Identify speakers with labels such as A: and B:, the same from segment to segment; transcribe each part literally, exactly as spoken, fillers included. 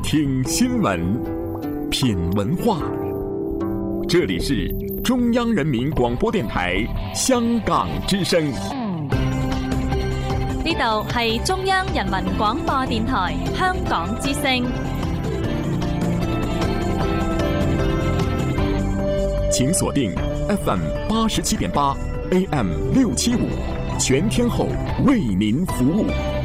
A: 听新闻，品文化。这里是中央人民廣播電台香港之聲。
B: 呢度係中央人民廣播電台香港之聲。
A: 請鎖定 F M 八十七點八 A M 六七五，全天候為您服務。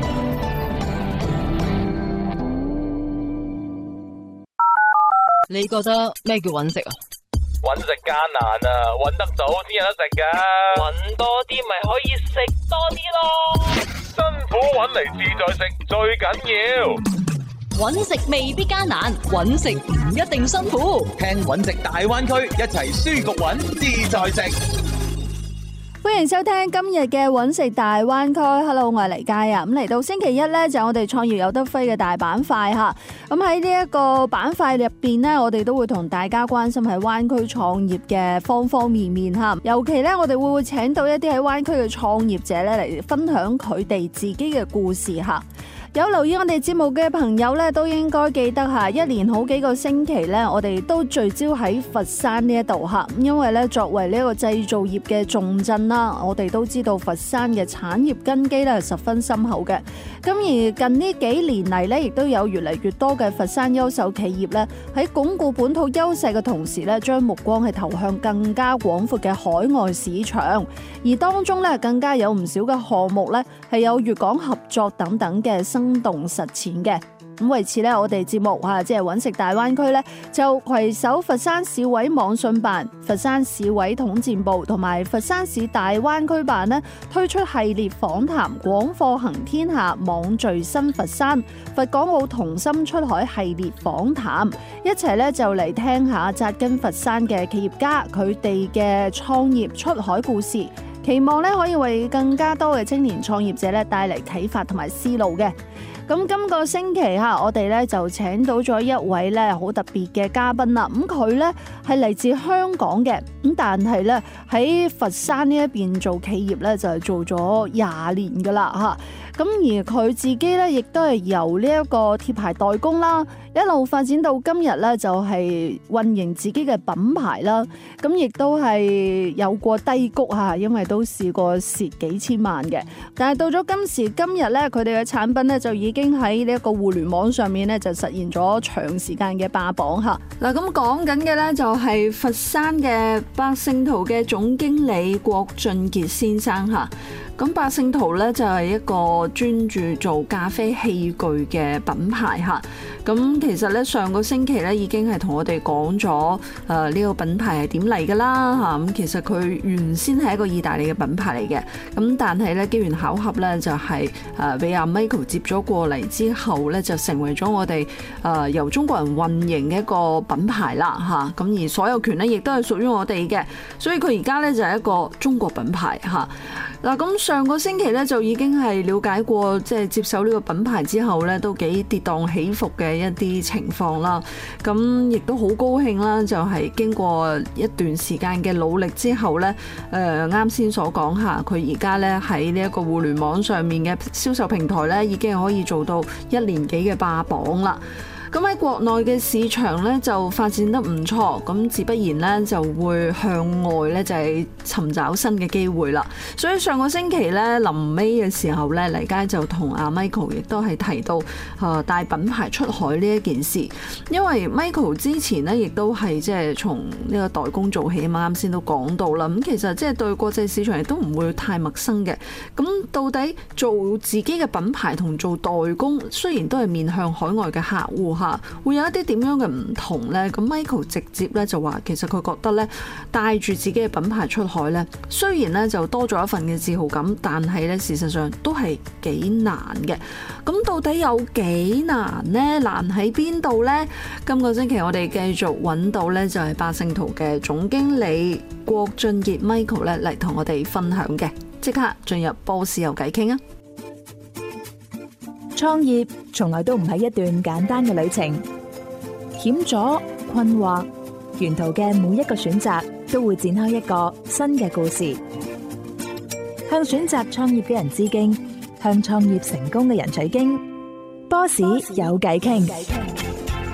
C: 你覺得咩叫揾食啊？
D: 揾食艱難啊，揾得到先有得食噶。揾多啲咪可以食多啲咯。辛苦揾嚟自在食最緊要。
C: 揾食未必艱難，揾食唔一定辛苦。
E: 聽揾食大灣區，一齊舒服揾自在食。
F: 歡迎收聽今日嘅揾食大灣區。Hello， 我係黎佳啊。咁嚟到星期一呢，就係我哋創業有得揮嘅大板塊吓。咁喺呢一個板塊入邊呢，我哋都會同大家關心喺灣區創業嘅方方面面吓。尤其呢，我哋會唔會請到一啲喺灣區嘅創業者咧嚟分享佢哋自己嘅故事吓。有留意我哋節目嘅朋友咧，都應該記得吓，一連好幾個星期咧，我哋都聚焦喺佛山呢一度吓。因為咧，作為呢一個製造業嘅重鎮啦，我哋都知道佛山嘅產業根基咧係十分深厚嘅。咁而近呢幾年嚟咧，亦都有越嚟越多嘅佛山優秀企業咧，喺鞏固本土優勢嘅同時咧，將目光係投向更加廣闊嘅海外市場。而當中咧，更加有唔少嘅項目咧，係有粵港合作等等嘅生生動實踐嘅。咁為此咧，我哋節目吓，即係揾食大灣區咧，就攜手佛山市委網信辦、佛山市委統戰部同埋佛山市大灣區辦咧，推出系列訪談廣貨行天下、網聚新佛山、佛港澳同心出海系列訪談，一齊咧就嚟聽下紮根佛山嘅企業家佢哋嘅創業出海故事，期望咧可以為更加多嘅青年創業者咧帶嚟啟發同埋思路嘅。咁今個星期吓，我哋咧就請到咗一位咧好特別嘅嘉賓啦。咁佢咧係嚟自香港嘅，咁但係咧喺佛山呢一邊做企業咧就係做咗廿年噶啦吓。咁而佢自己咧亦都係由呢一個貼牌代工啦，一路發展到今日咧就係運營自己嘅品牌啦。咁亦都係有過低谷吓，因為都試過蝕幾千萬嘅。但係到咗今時今日咧，佢哋嘅產品咧就已經喺呢一個互聯網上面咧就實現咗長時間嘅霸榜吓。嗱，咁講緊嘅咧就係佛山嘅百勝圖嘅總經理郭俊傑先生吓。咁百勝圖咧就係一個專注做咖啡器具嘅品牌吓。咁其實咧上個星期咧已經係同我哋講咗誒呢個品牌係點嚟噶啦吓。咁其實佢原先係一個意大利嘅品牌嚟嘅，咁但係咧機緣巧合咧就係誒俾阿 Michael 接咗過嚟之後咧就成為咗我哋誒由中國人運營嘅一個品牌啦吓。咁而所有權咧亦都係屬於我哋嘅，所以佢而家咧就係一個中國品牌吓。嗱，咁上個星期咧就已經係了解過，即係接手呢個品牌之後咧，都幾跌宕起伏嘅一啲情況啦。咁亦都好高興啦，就係經過一段時間嘅努力之後咧，誒啱先所講下，佢而家咧喺呢一個互聯網上面嘅銷售平台咧，已經可以做到一年幾嘅霸榜啦。咁喺國內嘅市場咧就發展得唔錯，咁自不然咧就會向外咧就係尋找新嘅機會啦。所以上個星期咧臨尾嘅時候咧，黎佳就同阿 Michael 亦都係提到誒帶品牌出海呢一件事，因為 Michael 之前咧亦都係即係從呢個代工做起，啱先都講到啦。咁其實即係對國際市場亦都唔會太陌生嘅。咁到底做自己嘅品牌同做代工，雖然都係面向海外嘅客戶嚇，會有一啲點樣嘅唔同呢？咁 Michael 直接咧就話，其實佢覺得咧帶住自己嘅品牌出海咧，雖然咧就多咗一份嘅自豪感，但係咧事實上都係幾難嘅。咁到底有幾難呢？難喺邊度呢？今個星期我哋繼續揾到咧就係百勝圖嘅總經理郭俊傑 Michael 咧嚟同我哋分享嘅。即刻進入波士有偈傾啊！
G: 創業從來都唔係一段簡單嘅旅程，險阻、困惑，沿途嘅每一個選擇都會展開一個新嘅故事。向選擇創業嘅人致敬，向創業成功嘅人取經。波士有偈傾。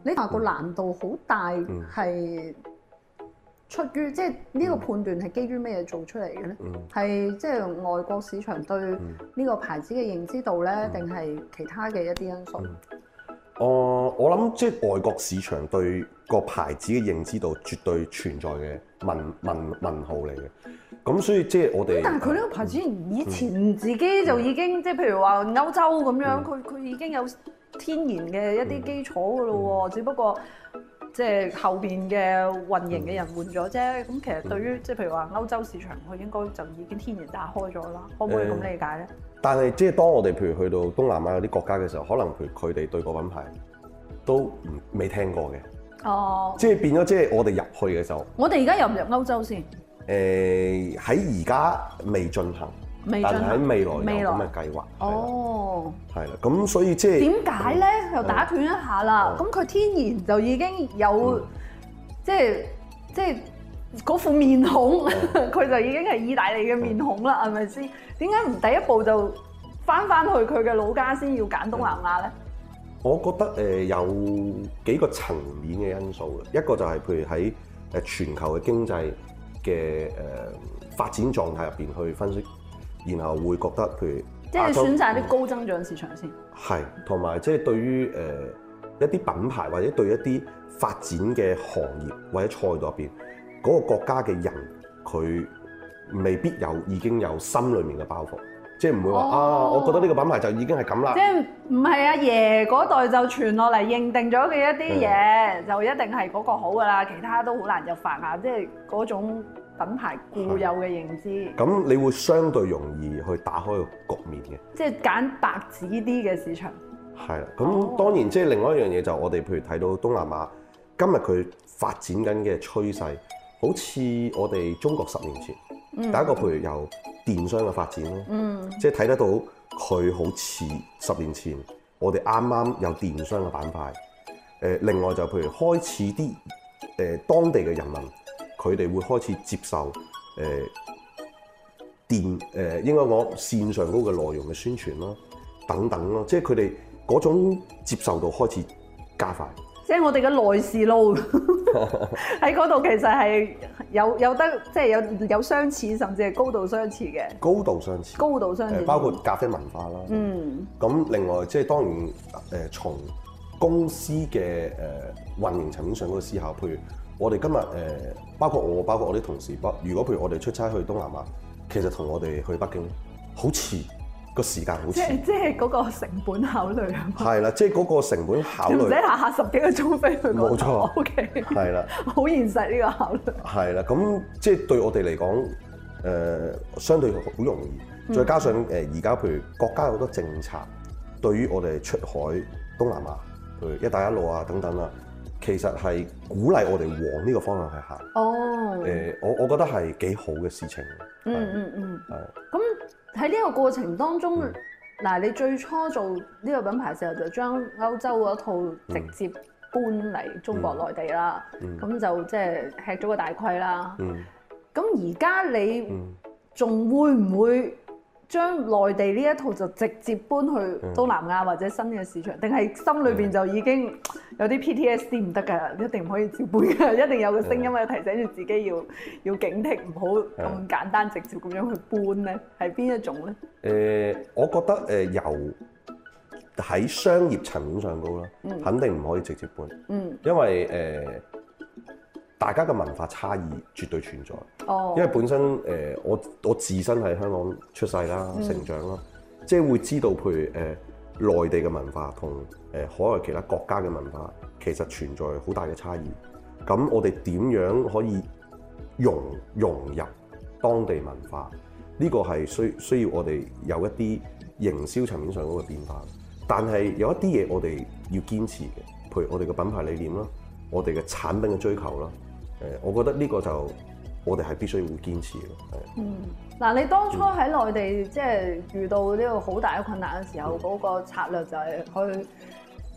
F: 你話個難度好大，係、嗯、出於即係呢個判斷係基於咩嘢做出嚟嘅咧？係即係外國市場對呢個牌子嘅認知度咧，定係、嗯、其他嘅一啲因素？
H: 嗯哦、呃，我諗即係外國市場對個牌子嘅認知度絕對存在嘅問問問號嚟嘅。咁所以即係我哋，
F: 但係佢呢個牌子以前自己就已經、嗯、即係譬如話歐洲咁樣，佢佢、嗯、已經有天然嘅一啲基礎㗎咯喎，嗯、只不過即係後邊嘅運營嘅人換咗啫。咁、嗯、其實對於即係譬如話歐洲市場，佢應該就已經天然打開咗啦。可唔可以咁理解咧？但
H: 係即係當我哋譬如去到東南亞嗰啲國家嘅時候，可能譬如佢哋對個品牌都唔未聽過嘅。哦，即係變咗，即係我哋入去嘅時候，
F: 我哋而家入唔入歐洲先？
H: 誒喺而家未進行，但係喺未來有咁嘅計劃。哦，係啦，咁所以即係
F: 點解咧？又打斷一下啦。咁佢天然就已經有，即係即係嗰副面孔，佢就已經係意大利嘅面孔啦，係咪先？點解唔第一步就翻翻去佢嘅老家先要揀東南亞咧？
H: 我覺得誒有幾個層面嘅因素嘅，一個就係譬如喺誒全球嘅經濟嘅誒發展狀態入邊去分析，然後會覺得譬如
F: 即係選擇啲高增長市場先。
H: 係，同埋即係對於誒一啲品牌或者對一啲發展嘅行業或者賽道入邊嗰個國家嘅人，佢未必有已經有心裏面嘅包袱。即係唔會話、哦、啊！我覺得呢個品牌就已經係咁啦。即係
F: 唔係阿爺嗰代就傳落嚟認定咗嘅一啲嘢，嗯、就一定係嗰個好㗎啦，其他都好難入法啊！即係嗰種品牌固有嘅認知。咁
H: 你會相對容易去打開個局面嘅。
F: 即係揀白紙啲嘅市場。係啦，咁
H: 當然即係另外一樣嘢就我哋譬如睇到東南亞今日佢發展緊嘅趨勢，好似我哋中國十年前。第一個譬如由電商嘅發展咯，嗯、即係睇得到佢好似十年前我哋啱啱有電商嘅板塊。誒，另外就譬如開始啲誒、呃、當地嘅人民，佢哋會開始接受誒、呃、電誒、呃、應該講線上嗰個內容嘅宣傳咯，等等咯，即係佢哋嗰種接受度開始加快。
F: 即係我哋嘅內視路喺嗰度，其實係有有得即係有有相似，甚至係高度相似嘅。
H: 高度相似。高度相似。包括咖啡文化啦。嗯。咁另外即係當然誒，從公司嘅誒運營層面上嗰個思考，譬如我哋今日誒，包括我，包括我啲同事，不如果譬如我哋出差去東南亞，其實同我哋去北京好似。個時間好似，
F: 即即係嗰個成本考慮啊嘛。
H: 係啦，即係嗰個成本考慮。唔使
F: 下下十幾個鐘飛去嗰度。
H: 冇錯。
F: O K。係啦。好現實呢個考慮。
H: 係啦，咁即係對我哋嚟講，誒、呃、相對好容易。再加上誒而家譬如國家有好多政策，對於我哋出海東南亞，譬如一帶一路啊等等啊，其實係鼓勵我哋往呢個方向去行。哦。誒、呃，我我覺得係幾好嘅事情。
F: 嗯嗯嗯。係。咁。喺呢個過程當中，嗱、嗯，你最初做呢個品牌時候就將歐洲嗰套直接搬嚟中國內地啦，咁、嗯、就即係吃咗個大虧啦。咁而家你仲會唔會將內地呢一套就直接搬去東南亞或者新嘅市場，定係心裏邊就已經有啲 P T S D 唔得㗎，一定唔可以照搬㗎，一定有個聲音喺度提醒住自己要要警惕，唔好咁簡單直接咁樣去搬咧，係邊一種咧？
H: 誒、呃，我覺得誒、呃、由喺商業層面上高啦，嗯、肯定唔可以直接搬，嗯、因為誒、呃、大家嘅文化差異絕對存在。哦，因為本身誒、呃、我我自身喺香港出世啦、嗯、成長啦，即係會知道譬如誒、呃、內地嘅文化同誒、呃、海外其他國家嘅文化其實存在好大嘅差異。咁我哋點樣可以融融入當地文化？呢、這個係需需要我哋有一啲營銷層面上嗰個變化。但係有一啲嘢我哋要堅持嘅，譬如我哋嘅品牌理念啦，我哋嘅產品嘅追求啦。誒，我覺得呢個就我哋係必須要堅持咯。
F: 嗯，嗱，你當初喺內地即係遇到呢個好大嘅困難嘅時候，嗰、嗯、個策略就係去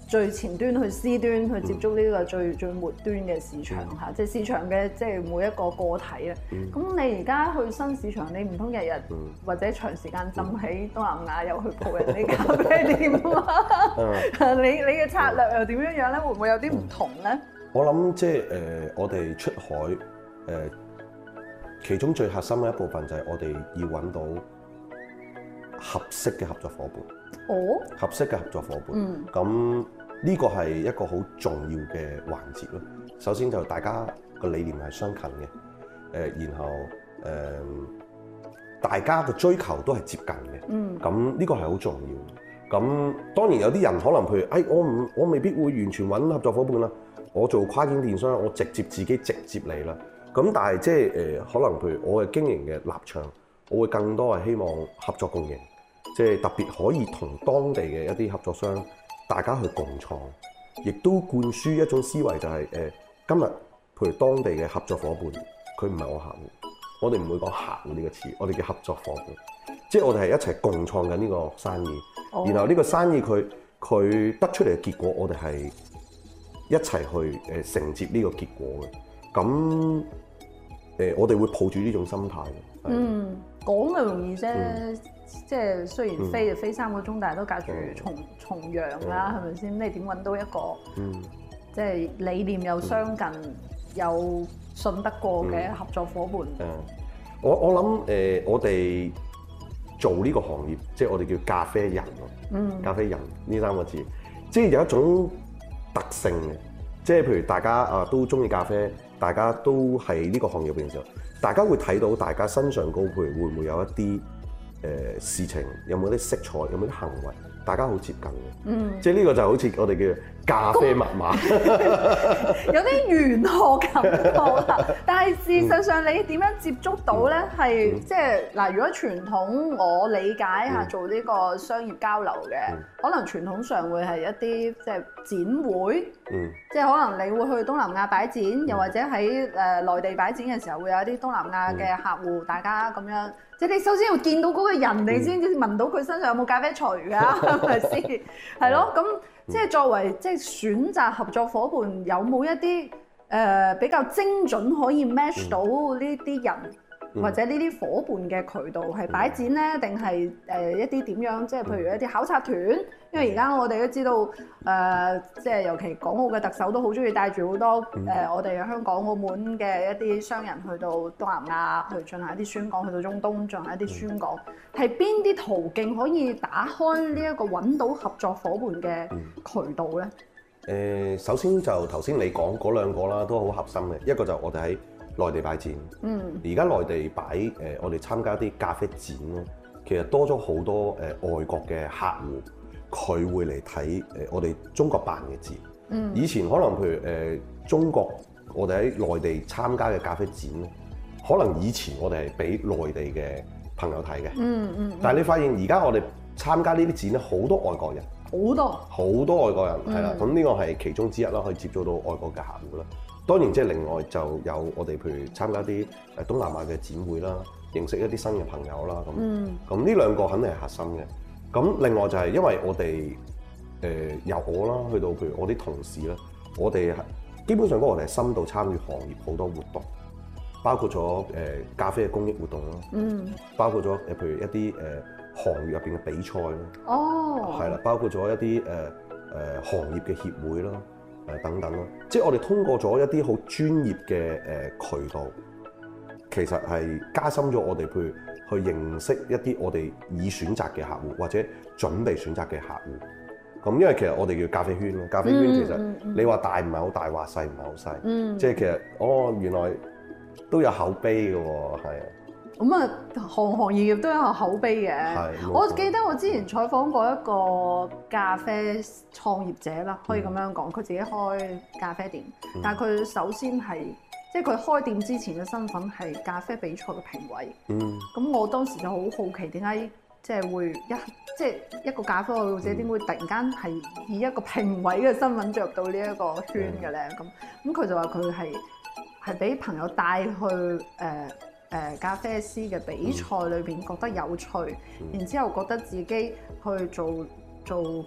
F: 最前端去 C 端去接觸呢個最最末端嘅市場嚇，嗯、即係市場嘅即係每一個個體啊。咁、嗯、你而家去新市場，你唔通日日或者長時間浸喺東南亞又去蒲人哋咖啡店啊？嗯、你你嘅策略又點樣樣咧？會唔會有啲唔同咧？
H: 我諗即係誒、呃，我哋出海誒、呃，其中最核心嘅一部分就係我哋要揾到合適嘅合作伙伴。哦，合適嘅合作伙伴。嗯，咁呢個係一個好重要嘅環節咯。首先就大家個理念係相近嘅，誒、呃，然後誒、呃，大家嘅追求都係接近嘅。嗯，咁呢個係好重要。咁當然有啲人可能譬如，誒、哎，我唔，我未必會完全揾合作伙伴啦。我做跨境電商，我直接自己直接嚟啦。咁但係即係誒，可能譬如我嘅經營嘅立場，我會更多係希望合作共贏。即係特別可以同當地嘅一啲合作商，大家去共創，亦都灌輸一種思維、就係，就係誒今日譬如當地嘅合作伙伴，佢唔係我客戶，我哋唔會講客戶呢個詞，我哋叫合作伙伴，即係我哋係一齊共創緊呢個生意，哦、然後呢個生意佢佢得出嚟嘅結果，我哋係一齊去誒承接呢個結果嘅，咁誒我哋會抱住呢種心態嘅。
F: 嗯，講就容易啫。嗯即係雖然飛就飛三個鐘，但係都隔住重重洋啦，係咪先？你點揾到一個、嗯、即係理念又相近、嗯、又信得過嘅合作伙伴？誒、嗯，
H: 我我諗誒、呃，我哋做呢個行業，即係我哋叫咖啡人咯。嗯，咖啡人呢三個字，即係有一種特性嘅，即係譬如大家啊都中意咖啡，大家都係呢個行業入邊嘅時候，大家會睇到大家身上高，譬如會唔會有一啲？誒、呃、事情有冇啲色彩，有冇啲行為，大家好接近嘅，嗯，即係呢個就好似我哋叫咖啡密碼，
F: 有啲玄學感覺啦。但係事實上，你點樣接觸到咧？係、嗯、即係嗱，如果傳統我理解下做呢個商業交流嘅，嗯、可能傳統上會係一啲即係展會，嗯，即係可能你會去東南亞擺展，嗯、又或者喺誒內地擺展嘅時候，會有一啲東南亞嘅客戶，嗯、大家咁樣。即係你首先要見到嗰個人，你先至聞到佢身上有冇咖啡除㗎，係咪先？係咯，咁即係作為即係選擇合作伙伴，有冇一啲誒、呃、比較精準可以 match 到呢啲人？或者呢啲伙伴嘅渠道係擺展咧，定係誒一啲點樣？即係譬如一啲考察團，因為而家我哋都知道誒、呃，即係尤其港澳嘅特首都好中意帶住好多誒、呃，我哋香港、澳門嘅一啲商人去到東南亞去進行一啲宣講，去到中東進行一啲宣講，係邊啲途徑可以打開呢一個揾到合作伙伴嘅渠道咧？誒、
H: 呃，首先就頭先你講嗰兩個啦，都好核心嘅，一個就我哋喺內地擺展，嗯，而家內地擺誒、呃，我哋參加啲咖啡展咧，其實多咗好多誒、呃、外國嘅客戶，佢會嚟睇誒我哋中國辦嘅展。嗯，以前可能譬如誒、呃、中國，我哋喺內地參加嘅咖啡展咧，可能以前我哋係俾內地嘅朋友睇嘅。嗯嗯。但係你發現而家我哋參加呢啲展咧，好多外國人，
F: 好多
H: 好多外國人係啦。咁呢、嗯、個係其中之一啦，可以接觸到外國嘅客戶啦。當然，即係另外就有我哋譬如參加啲誒東南亞嘅展會啦，認識一啲新嘅朋友啦，咁咁呢兩個肯定係核心嘅。咁另外就係因為我哋誒、呃、由我啦，去到譬如我啲同事啦，我哋基本上嗰個我哋係深度參與行業好多活動，包括咗誒、呃、咖啡嘅公益活動啦，嗯，包括咗誒譬如一啲誒、呃、行業入邊嘅比賽啦，哦，係啦，包括咗一啲誒誒行業嘅協會啦。誒等等咯，即係我哋通過咗一啲好專業嘅誒渠道，其實係加深咗我哋譬如去認識一啲我哋已選擇嘅客戶或者準備選擇嘅客戶。咁因為其實我哋叫咖啡圈咯，咖啡圈其實你話大唔係好大，話細唔係好細，嗯、即係其實哦原來都有口碑嘅喎，係啊。
F: 咁啊，行行業業都有口碑嘅。我記得我之前採訪過一個咖啡創業者啦，可以咁樣講，佢自己開咖啡店，嗯、但係佢首先係即係佢開店之前嘅身份係咖啡比賽嘅評委。嗯，咁我當時就好好奇點解即係會一即係一個咖啡愛好者點會突然間係以一個評委嘅身份進入到呢一個圈嘅咧？咁咁佢就話佢係係俾朋友帶去誒。呃誒咖啡師嘅比賽裏邊覺得有趣，嗯、然之後覺得自己去做做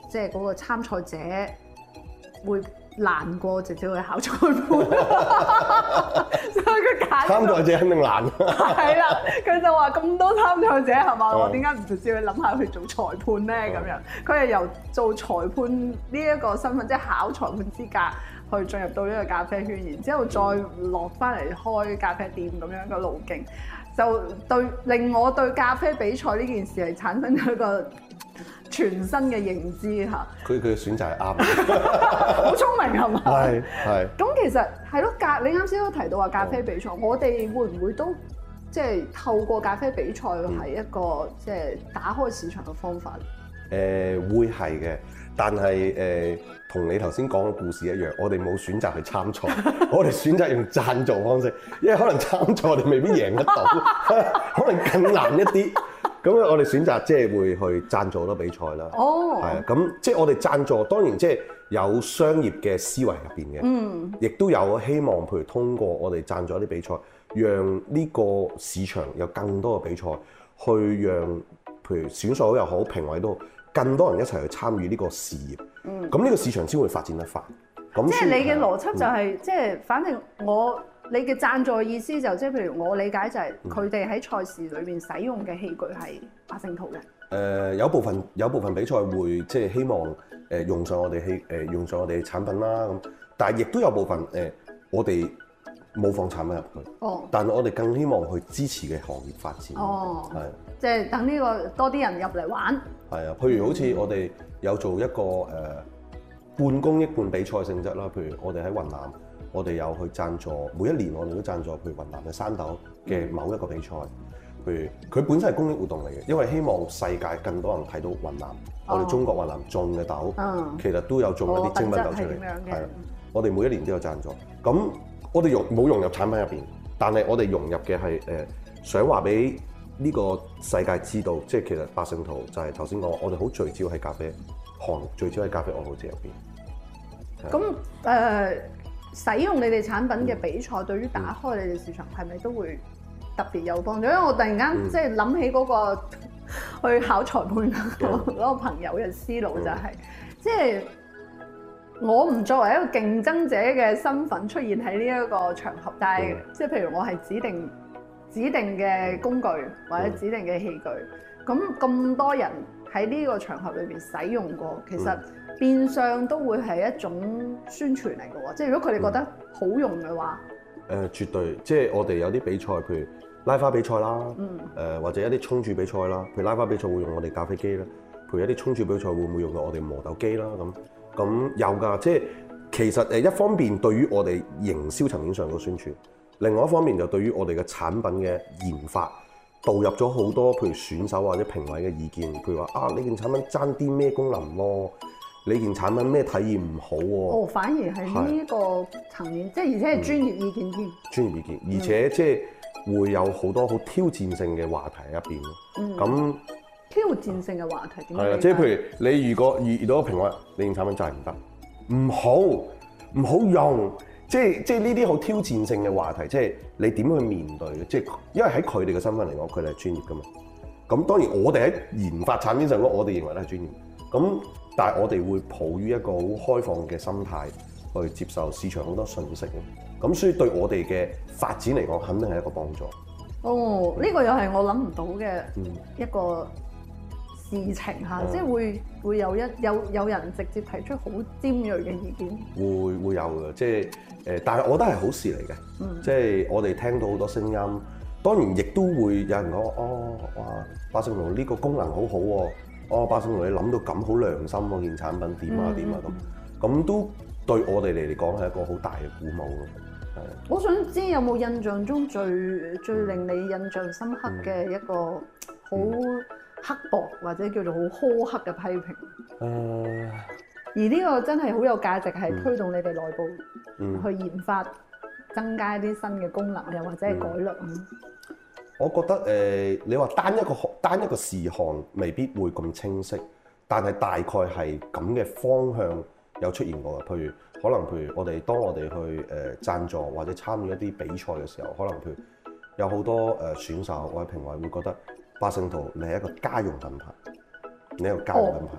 F: 即係嗰個參賽者會難過直接去考裁判，所以佢揀
H: 參賽者肯定難。
F: 係啦，佢就話咁多參賽者係嘛，我點解唔直接去諗下去做裁判咧？咁樣佢係由做裁判呢一個身份，即係考裁判資格，去進入到呢個咖啡圈，然之後再落翻嚟開咖啡店咁樣嘅路徑，就對令我對咖啡比賽呢件事係產生咗一個全新嘅認知嚇。佢
H: 佢嘅選擇係啱，
F: 好聰明係嘛？
H: 係係。
F: 咁其實係咯，咖你啱先都提到話咖啡比賽，我哋會唔會都即係透過咖啡比賽係一個即係打開市場嘅方法？
H: 誒、呃、會係嘅，但係誒同你頭先講嘅故事一樣，我哋冇選擇去參賽，我哋選擇用贊助方式，因為可能參賽我哋未必贏得到，可能更難一啲。咁我哋選擇即係會去贊助好多比賽啦。哦，係啊，咁即係我哋贊助，當然即係有商業嘅思維入邊嘅，嗯，亦都有希望，譬如通過我哋贊助一啲比賽，讓呢個市場有更多嘅比賽，去讓譬如選手又好，評委都好，更多人一齊去參與呢個事業。嗯，咁呢個市場先會發展得快。咁
F: 即係你嘅邏輯就係、是，即係、嗯、反正我。你嘅贊助意思就即係譬如我理解就係佢哋喺賽事裏邊使用嘅器具係百勝圖嘅。誒、
H: 呃、有部分有部分比賽會即係希望誒用上我哋器誒用上我哋嘅產品啦咁，但係亦都有部分誒、呃、我哋冇放產品入去。哦。但係我哋更希望去支持嘅行業發展。哦。係。即係
F: 等呢個多啲人入嚟玩。
H: 係啊，譬如好似我哋有做一個誒、呃、半公益半比賽性質啦，譬如我哋喺雲南。我哋有去贊助，每一年我哋都贊助，譬如雲南嘅山豆嘅某一個比賽。譬如佢本身係公益活動嚟嘅，因為希望世界更多人睇到雲南，哦、我哋中國雲南種嘅豆，嗯、其實都有種一啲精品豆出嚟。係啊，我哋每一年都有贊助。咁我哋融冇融入產品入邊，但係我哋融入嘅係誒想話俾呢個世界知道，即係其實百勝圖就係頭先講，我哋好聚焦喺咖啡行，聚焦喺咖啡愛好者入邊。
F: 咁誒。呃使用你哋產品嘅比賽，對於打開你哋市場係咪都會特別有幫助？因為我突然間、嗯、即係諗起嗰個去考裁判嗰個朋友嘅思路就係、是，即係我唔作為一個競爭者嘅身份出現喺呢一個場合，但係即係譬如我係指定指定嘅工具或者指定嘅器具，咁咁多人喺呢個場合裏邊使用過，其實。變相都會係一種宣傳嚟嘅喎，即係如果佢哋覺得好用嘅話，誒、
H: 嗯呃、絕對，即係我哋有啲比賽，譬如拉花比賽啦，誒、嗯呃、或者一啲沖煮比賽啦，譬如拉花比賽會用我哋咖啡機啦，譬如一啲沖煮比賽會唔會用到我哋磨豆機啦咁，咁有㗎，即係其實誒一方面對於我哋營銷層面上嘅宣傳，另外一方面就對於我哋嘅產品嘅研發導入咗好多譬如選手或者評委嘅意見，譬如話啊呢件產品爭啲咩功能喎？你件產品咩體驗唔好喎？
F: 哦，反而係呢個層面，即係而且係專業意見添。
H: 專業意見，而且即係會有好多好挑戰性嘅話題喺入邊咯。嗯。咁
F: 挑戰性嘅話題點樣？係
H: 啦，即係譬如你如果遇遇到個評委，你件產品就係唔得，唔好，唔好用，即係即係呢啲好挑戰性嘅話題，即係你點去面對嘅？即係因為喺佢哋嘅身份嚟講，佢哋係專業噶嘛。咁當然我哋喺研發產品上講，我哋認為都係專業。咁但係我哋會抱於一個好開放嘅心態去接受市場好多信息嘅，咁所以對我哋嘅發展嚟講，肯定係一個幫助。
F: 哦，呢、這個又係我諗唔到嘅一個事情嚇，嗯、即係會會有一有有人直接提出好尖鋭嘅意見。會
H: 會有嘅，即係誒，但係我覺得係好事嚟嘅，嗯、即係我哋聽到好多聲音，當然亦都會有人講哦，哇，百勝圖呢個功能好好喎。哦，百勝圖你諗到咁好良心喎，件產品點啊點啊咁，咁都對我哋嚟嚟講係一個好大嘅鼓舞咯。係。
F: 我想知有冇印象中最最令你印象深刻嘅一個好刻薄或者叫做好苛刻嘅批評？誒、嗯。而呢個真係好有價值，係推動你哋內部去研發、嗯、增加啲新嘅功能，又或者係改良。嗯
H: 我覺得誒、呃，你話單一個單一個事項未必會咁清晰，但係大概係咁嘅方向有出現過嘅。譬如可能譬如我哋當我哋去誒、呃、贊助或者參與一啲比賽嘅時候，可能譬如有好多誒、呃、選手或者評委會覺得百勝圖你係一個家用品牌，你係一個家用品牌，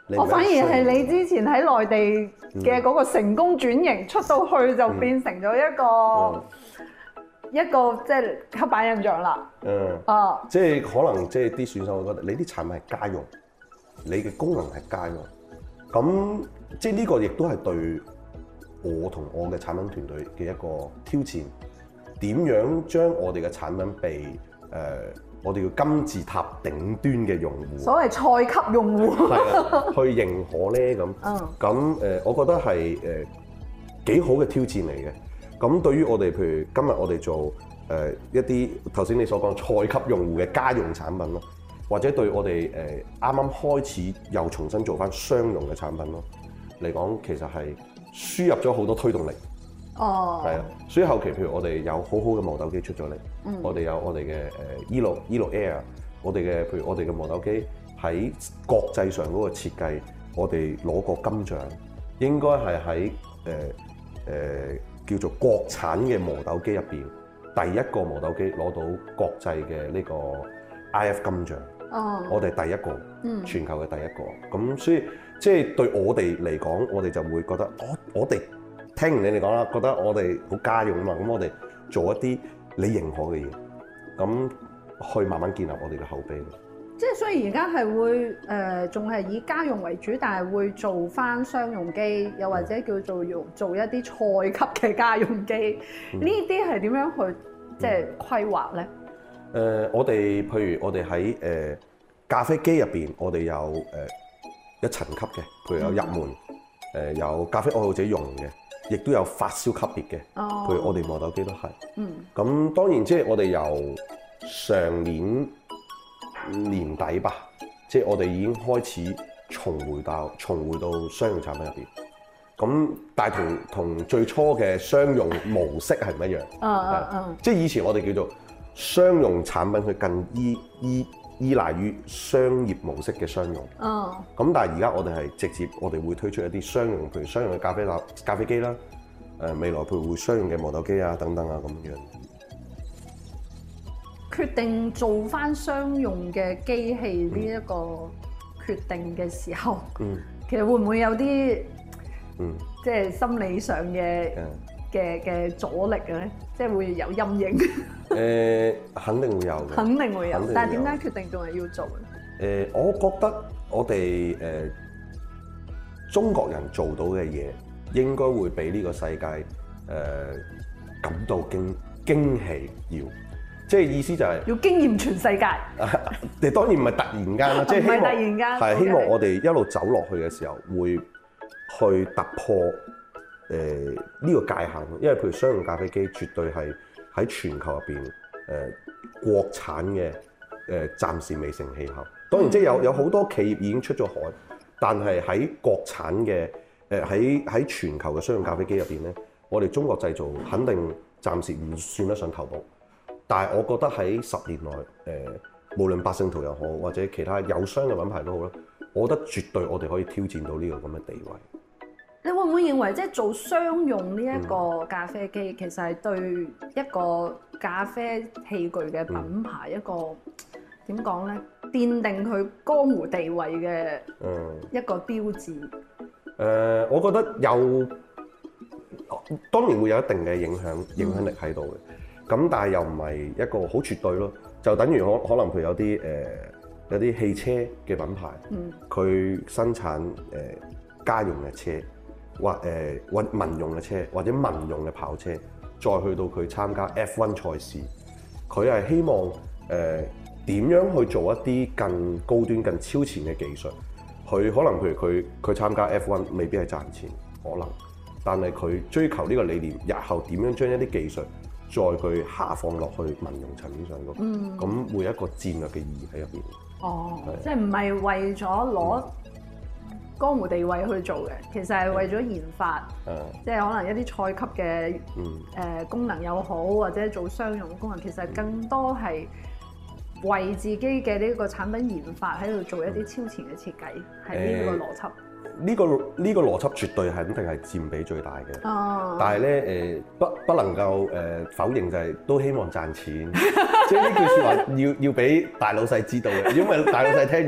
H: 你
F: 我反而係你之前喺內地嘅嗰個成功轉型，出到去就變成咗一個、嗯、一個即係刻板印象啦。嗯，啊，
H: 即係可能即係啲選手會覺得你啲產品係家用，你嘅功能係家用，咁即係呢個亦都係對我同我嘅產品團隊嘅一個挑戰。點樣將我哋嘅產品被誒、呃、我哋叫金字塔頂端嘅用戶，
F: 所謂菜級用戶，
H: 係啊，去認可咧咁。咁誒，我覺得係誒幾好嘅挑戰嚟嘅。咁對於我哋，譬如今日我哋做誒、呃、一啲頭先你所講菜級用戶嘅家用產品咯，或者對我哋誒啱啱開始又重新做翻商用嘅產品咯嚟講，其實係輸入咗好多推動力。哦，係啊，所以後期譬如我哋有好好嘅磨豆機出咗嚟，嗯、我哋有我哋嘅誒 Elo Elo Air， 我哋嘅譬如我哋嘅磨豆機喺國際上嗰個設計，我哋攞過金獎，應該係喺誒誒叫做國產嘅磨豆機入邊第一個磨豆機攞到國際嘅呢個 I F 金獎。哦，我哋第一個，嗯，全球嘅第一個。咁所以即係對我哋嚟講，我哋就會覺得我我哋。聽完你哋講啦，覺得我哋好家用啊嘛，咁我哋做一啲你認可嘅嘢，咁去慢慢建立我哋嘅口碑。
F: 即係所以而家係會誒，仲、呃、係以家用為主，但係會做翻商用機，又或者叫做用做一啲菜級嘅家用機。呢啲係點樣去即係規劃咧？誒、
H: 呃，我哋譬如我哋喺誒咖啡機入邊，我哋有誒、呃、一層級嘅，譬如有入門誒、呃、有咖啡愛好者用嘅。亦都有發燒級別嘅，譬如我哋磨豆機都係。嗯。咁當然即係我哋由上年年底吧，即係我哋已經開始重回到重回到商用產品入邊。咁但係同同最初嘅商用模式係唔一樣。嗯嗯嗯。即係以前我哋叫做商用產品，佢更依依依賴於商業模式嘅商用。哦。咁但係而家我哋係直接，我哋會推出一啲商用，譬如商用嘅咖啡豆、咖啡機啦。誒未來譬如會商用嘅磨豆機啊等等啊咁樣。
F: 決定做翻商用嘅機器呢一個決定嘅時候，嗯，其實會唔會有啲，嗯，即係心理上嘅嘅嘅阻力嘅咧？即係會有陰影。
H: 誒，肯定會有嘅。
F: 肯定會有，但係點解決定仲係要做
H: 誒，
F: 咧？
H: 我覺得我哋誒中國人做到嘅嘢，應該會俾呢個世界誒、呃、感到驚驚喜，要即係意思就係、是、
F: 要驚豔全世界。
H: 你當然唔係突然間啦，即係希望係、okay. 希望我哋一路走落去嘅時候，會去突破誒呢、呃這個界限。因為譬如商用咖啡機，絕對係喺全球入邊誒國產嘅誒、呃，暫時未成氣候。當然即係有有好多企業已經出咗海，但係喺國產嘅。誒喺喺全球嘅商用咖啡機入邊咧，我哋中國製造肯定暫時唔算得上頭部，但係我覺得喺十年內，誒、呃、無論百勝圖又好，或者其他友商嘅品牌都好啦，我覺得絕對我哋可以挑戰到呢個咁嘅地位。
F: 你會唔會認為即係做商用呢一個咖啡機，嗯、其實係對一個咖啡器具嘅品牌、嗯、一個點講咧，奠定佢江湖地位嘅一個標誌？
H: 誒、呃，我覺得有，當然會有一定嘅影響影響力喺度嘅。咁、嗯、但係又唔係一個好絕對咯。就等於可可能佢有啲誒、呃、有啲汽車嘅品牌，佢、嗯、生產誒、呃、家用嘅車，或誒或、呃、民用嘅車，或者民用嘅跑車，再去到佢參加 F 一 賽事，佢係希望誒點、呃、樣去做一啲更高端、更超前嘅技術。佢可能譬如佢佢參加 F 一 未必係賺錢，可能，但係佢追求呢個理念，日後點樣將一啲技術再佢下放落去民用層面上嗰，咁、嗯、會有一個戰略嘅意義喺入邊。哦，
F: 即係唔係為咗攞江湖地位去做嘅，其實係為咗研發，嗯、即係可能一啲菜級嘅誒、嗯呃、功能又好，或者做商用功能，其實更多係為自己嘅呢個產品研發喺度做一啲超前嘅設計，係呢個邏輯。
H: 呢、這個呢、這個邏輯絕對係肯定係佔比最大嘅。哦。但係咧誒，不不能夠誒、呃、否認就係、是、都希望賺錢。即係呢句説話要要俾大老細知道嘅，因為大老細聽完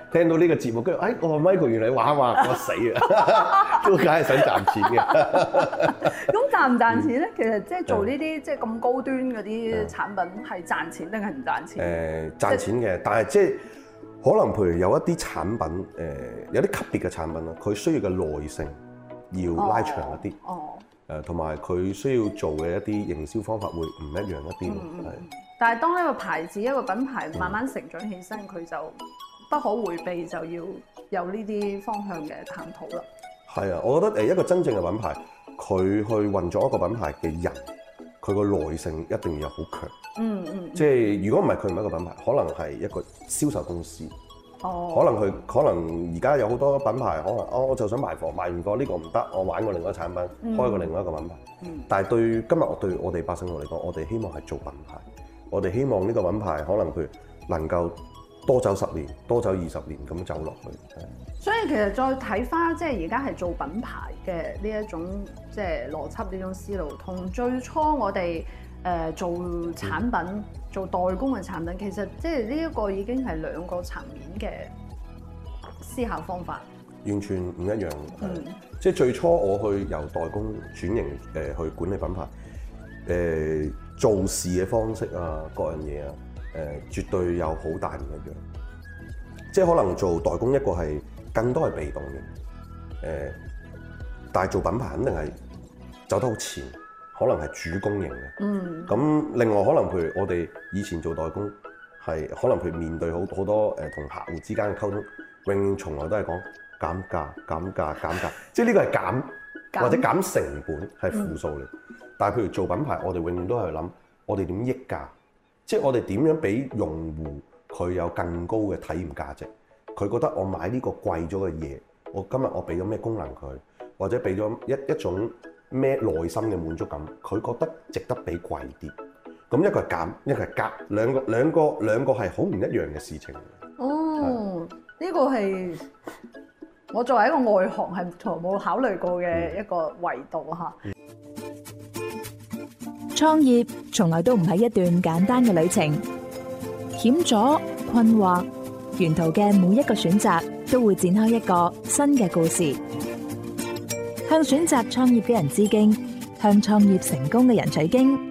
H: 聽到呢個節目，跟住誒我話 Michael 原來玩玩我死啊，都梗係想賺錢嘅。
F: 咁賺唔賺錢咧？其實即係做呢啲即係咁高端嗰啲產品係賺錢定係唔賺錢？誒賺錢嘅，但係即係可能譬如有一啲產品誒有啲級別嘅產品啦，佢需要嘅耐性要拉長一啲。哦。誒同埋佢需要做嘅一啲營銷方法會唔一樣一啲咯。係。但係當呢個牌子一個品牌慢慢成長起身，佢就不可迴避就要有呢啲方向嘅探討啦。係啊，我覺得誒一個真正嘅品牌，佢去運作一個品牌嘅人，佢個耐性一定要好強。嗯嗯。即係如果唔係佢唔係一個品牌，可能係一個銷售公司。哦。可能佢可能而家有好多品牌，可能哦我就想賣貨，賣完貨呢個唔得，我玩過另外一個產品，嗯、開過另外一個品牌。嗯。但係對今日我對我哋百姓路嚟講，我哋希望係做品牌。我哋希望呢個品牌可能佢能夠多走十年、多走二十年咁走落去。所以其實再睇翻，即係而家係做品牌嘅呢一種即係邏輯呢種思路，同最初我哋誒、呃、做產品、嗯、做代工嘅產品，其實即係呢一個已經係兩個層面嘅思考方法，完全唔一樣。嗯，即係最初我去由代工轉型誒、呃、去管理品牌，誒、呃。做事嘅方式啊，各樣嘢啊，誒、呃、絕對有好大唔一樣。即係可能做代工一個係更多係被動嘅，誒、呃，但係做品牌肯定係走得好前，可能係主攻型嘅。嗯。咁另外可能譬如我哋以前做代工係可能譬如面對好好多誒同客戶之間嘅溝通，永遠從來都係講減價、減價、減價，即係呢個係減，減或者減成本係負數嚟。嗯。但係譬如做品牌，我哋永遠都係諗，我哋點益價，即係我哋點樣俾用戶佢有更高嘅體驗價值。佢覺得我買呢個貴咗嘅嘢，我今日我俾咗咩功能佢，或者俾咗一一種咩內心嘅滿足感，佢覺得值得俾貴啲。咁一個係減，一個係加，兩個兩個兩個係好唔一樣嘅事情。哦，呢是個係我作為一個外行係從冇考慮過嘅一個維度嚇。嗯。
G: 創業從來都唔係一段簡單嘅旅程，險阻、困惑，沿途嘅每一個選擇都會展開一個新嘅故事。向選擇創業嘅人致敬，向創業成功嘅人取經。